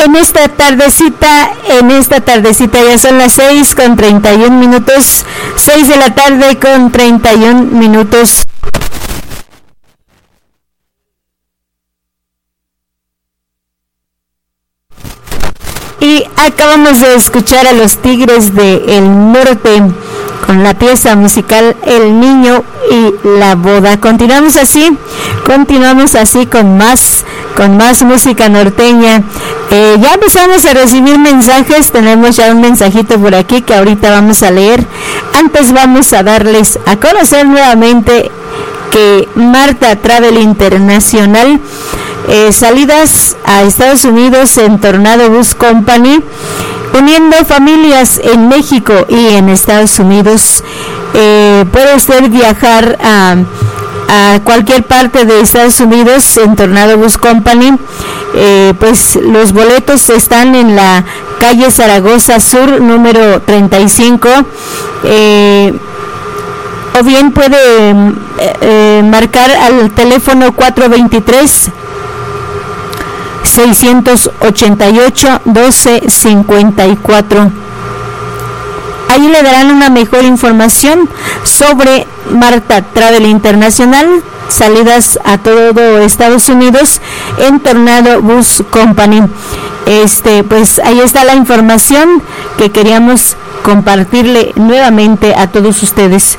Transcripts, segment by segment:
en esta tardecita ya son las 6:31, 6 de la tarde con 31 minutos. Y acabamos de escuchar a los Tigres del Norte con la pieza musical El Niño y la Boda. Continuamos así con más música norteña. Ya empezamos a recibir mensajes, tenemos ya un mensajito por aquí que ahorita vamos a leer. Antes vamos a darles a conocer nuevamente que Marta Travel Internacional, salidas a Estados Unidos en Tornado Bus Company, uniendo familias en México y en Estados Unidos. Puede usted viajar a cualquier parte de Estados Unidos en Tornado Bus Company. Pues los boletos están en la calle Zaragoza Sur número 35, o bien puede marcar al teléfono 423-688-1254. Ahí le darán una mejor información sobre Marta Travel Internacional, salidas a todo Estados Unidos en Tornado Bus Company. Pues ahí está la información que queríamos compartirle nuevamente a todos ustedes.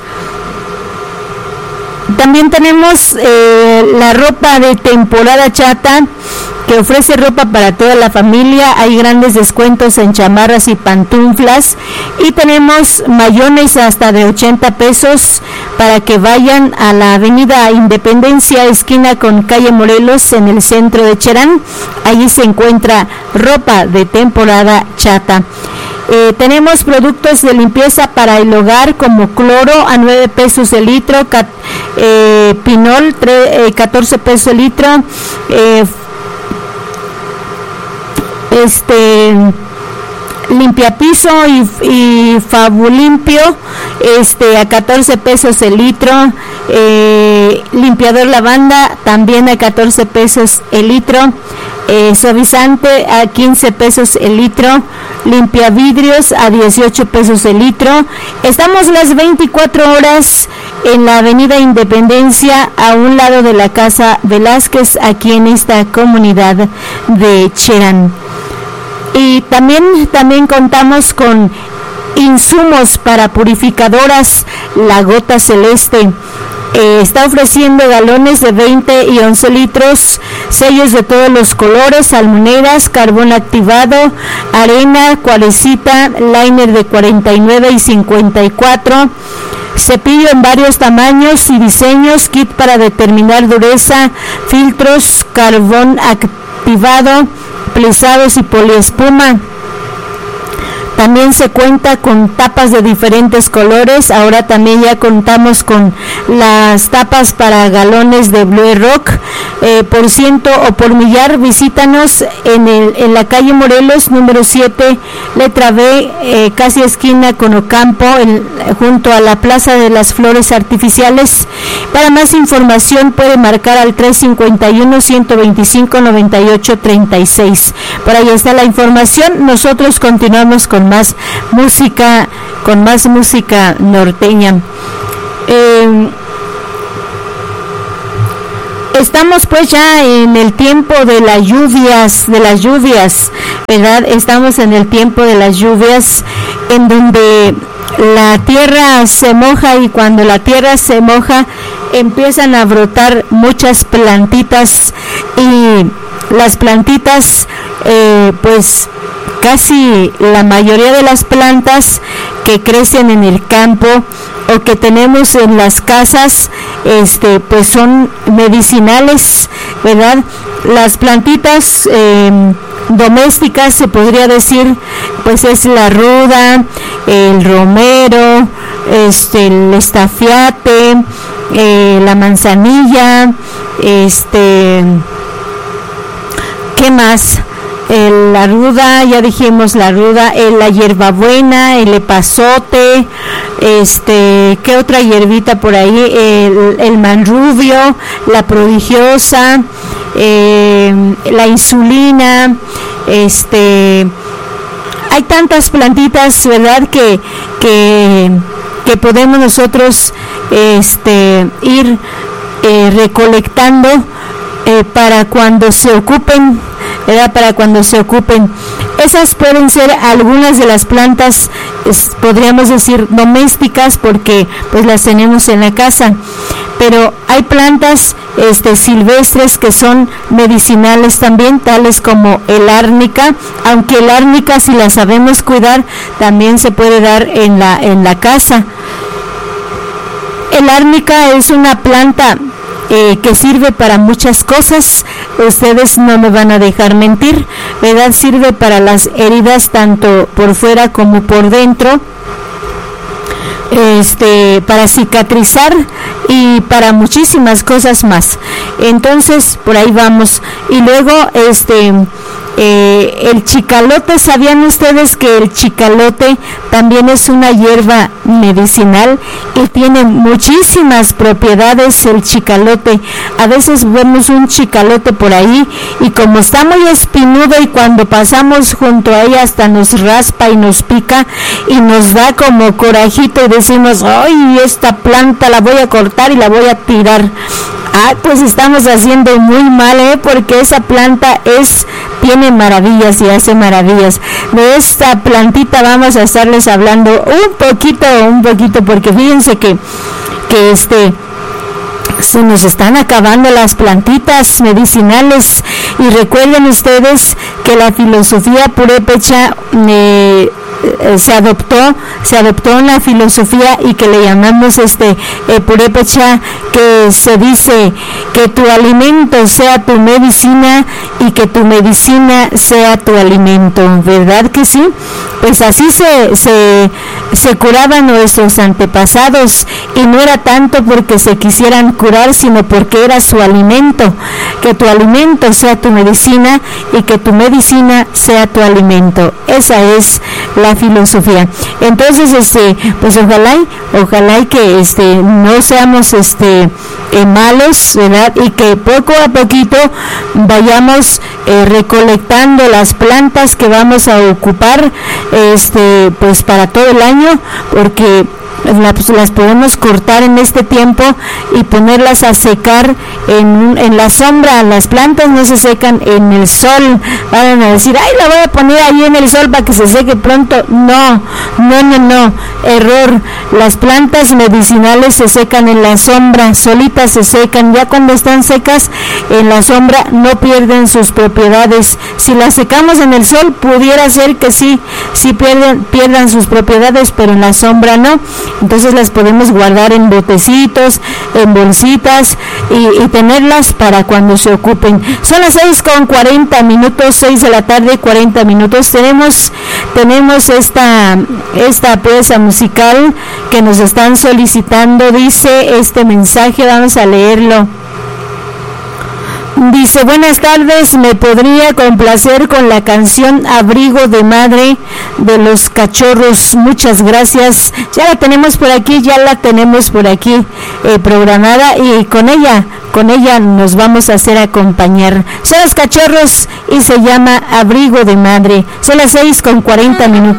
También tenemos la ropa de temporada chata, que ofrece ropa para toda la familia. Hay grandes descuentos en chamarras y pantuflas, y tenemos mayones hasta de 80 pesos para que vayan a la avenida Independencia, esquina con calle Morelos, en el centro de Cherán. Allí se encuentra ropa de temporada chata. Tenemos productos de limpieza para el hogar como cloro a 9 pesos el litro, pinol 14 pesos el litro, limpiapiso y Fabulimpio a 14 pesos el litro, limpiador lavanda también a 14 pesos el litro, suavizante a 15 pesos el litro, limpiavidrios a 18 pesos el litro. Estamos las 24 horas en la avenida Independencia, a un lado de la Casa Velázquez, aquí en esta comunidad de Cherán. Y también contamos con insumos para purificadoras La Gota Celeste. Está ofreciendo galones de 20 y 11 litros, sellos de todos los colores, almonedas, carbón activado, arena, cuarecita, liner de 49 y 54, cepillo en varios tamaños y diseños, kit para determinar dureza, filtros, carbón activado, plisados y poliespuma. También se cuenta con tapas de diferentes colores. Ahora también ya contamos con las tapas para galones de Blue Rock, por ciento o por millar. Visítanos en la calle Morelos número 7, letra B, casi esquina con Ocampo, junto a la Plaza de las Flores Artificiales. Para más información puede marcar al 351-125-9836. Por ahí está la información. Nosotros continuamos con más música norteña. Estamos pues ya en el tiempo de las lluvias, ¿verdad? Estamos en el tiempo de las lluvias, en donde la tierra se moja, y cuando la tierra se moja empiezan a brotar muchas plantitas, y las plantitas pues casi la mayoría de las plantas que crecen en el campo o que tenemos en las casas, pues son medicinales, ¿verdad? Las plantitas domésticas, se podría decir, pues es la ruda, el romero, el estafiate, la manzanilla, ¿qué más? La ruda, ya dijimos la ruda, la hierbabuena, el epazote, ¿qué otra hierbita por ahí? El manrubio, la prodigiosa, la insulina, hay tantas plantitas, ¿verdad?, que podemos nosotros ir recolectando para cuando se ocupen, ¿verdad?, para cuando se ocupen. Esas pueden ser algunas de las plantas, podríamos decir domésticas, porque pues las tenemos en la casa, pero hay plantas silvestres que son medicinales también, tales como el árnica, aunque el árnica, si la sabemos cuidar, también se puede dar en la casa. El árnica es una planta que sirve para muchas cosas, ustedes no me van a dejar mentir, ¿verdad? Sirve para las heridas tanto por fuera como por dentro, para cicatrizar y para muchísimas cosas más. Entonces por ahí vamos. Y luego el chicalote, ¿sabían ustedes que el chicalote también es una hierba medicinal y tiene muchísimas propiedades? El chicalote, a veces vemos un chicalote por ahí y como está muy espinudo y cuando pasamos junto a ella hasta nos raspa y nos pica y nos da como corajito y decimos, ay, esta planta la voy a cortar y la voy a tirar. Pues estamos haciendo muy mal, porque esa planta tiene maravillas y hace maravillas. De esta plantita vamos a estarles hablando un poquito, porque fíjense que se nos están acabando las plantitas medicinales. Y recuerden ustedes que la filosofía purépecha se adoptó en la filosofía y que le llamamos purépecha, que se dice que tu alimento sea tu medicina y que tu medicina sea tu alimento, ¿verdad que sí? Pues así se curaban nuestros antepasados, y no era tanto porque se quisieran curar, sino porque era su alimento. Que tu alimento sea tu medicina y que tu medicina sea tu alimento. Esa es la filosofía. Entonces pues ojalá y que no seamos malos, ¿verdad? Y que poco a poquito vayamos recolectando las plantas que vamos a ocupar pues para todo el año, porque las podemos cortar en este tiempo y ponerlas a secar en la sombra. Las plantas no se secan en el sol. Van a decir, ay, la voy a poner ahí en el sol para que se seque pronto. No, error. Las plantas medicinales se secan en la sombra, solitas se secan. Ya cuando están secas en la sombra no pierden sus propiedades. Si las secamos en el sol, pudiera ser que sí pierdan sus propiedades, pero en la sombra no. Entonces las podemos guardar en botecitos, en bolsitas y tenerlas para cuando se ocupen. Son las 6:40, 6 de la tarde, 40 minutos. Tenemos esta pieza musical que nos están solicitando. Dice este mensaje, vamos a leerlo. Dice, buenas tardes, me podría complacer con la canción Abrigo de Madre de Los Cachorros. Muchas gracias. Ya la tenemos por aquí programada, y con ella nos vamos a hacer acompañar. Son Los Cachorros y se llama Abrigo de Madre. Son las 6:40 minutos.